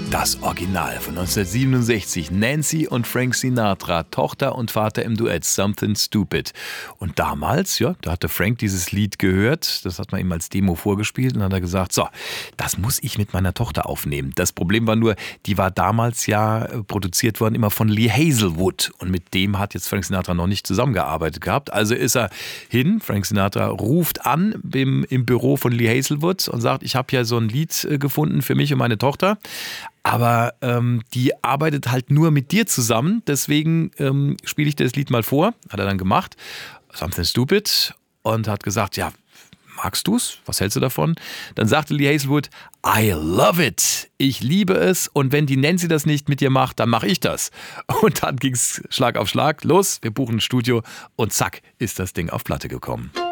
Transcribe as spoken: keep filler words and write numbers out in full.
Das Original von neunzehnhundertsiebenundsechzig. Nancy und Frank Sinatra, Tochter und Vater im Duett, Something Stupid. Und damals, ja, da hatte Frank dieses Lied gehört, das hat man ihm als Demo vorgespielt und dann hat er gesagt, so, das muss ich mit meiner Tochter aufnehmen. Das Problem war nur, die war damals ja produziert worden immer von Lee Hazelwood und mit dem hat jetzt Frank Sinatra noch nicht zusammengearbeitet gehabt. Also ist er hin, Frank Sinatra ruft an im, im Büro von Lee Hazelwood und sagt, ich habe ja so ein Lied gefunden für mich und meine Tochter. Aber ähm, die arbeitet halt nur mit dir zusammen, deswegen ähm, spiele ich dir das Lied mal vor. Hat er dann gemacht, Something Stupid, und hat gesagt, ja, magst du's? Was hältst du davon? Dann sagte Lee Hazelwood, I love it. Ich liebe es und wenn die Nancy das nicht mit dir macht, dann mache ich das. Und dann ging's Schlag auf Schlag, los, wir buchen ein Studio und zack, ist das Ding auf Platte gekommen.